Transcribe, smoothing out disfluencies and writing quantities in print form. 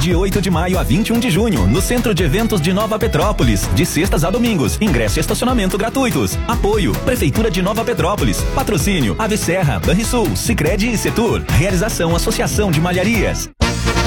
de 8 de maio a 21 de junho, no Centro de Eventos de Nova Petrópolis, de sextas a domingos. Ingresso e estacionamento gratuitos. Apoio: Prefeitura de Nova Petrópolis. Patrocínio: Ave Serra, Banrisul, Sicredi e Setur. Realização: Associação de Malharias.